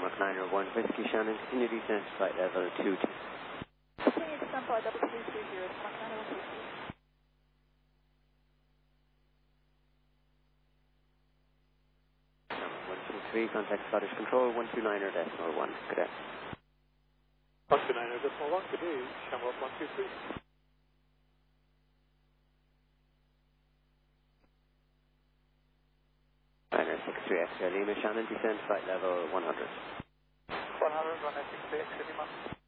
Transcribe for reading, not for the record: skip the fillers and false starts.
Shamrock 901 Whiskey Shannon, continue descent flight level 22. Continue descent flight level 220, Shamrock 901 Whiskey. Shamrock 123, contact Scottish Control, 129er decimal 1, good day. 129er decimal 1, good day, Shamrock 123. 963 X-ray Lima Shannon, descent flight level 100. 100, 163 X-ray Lima.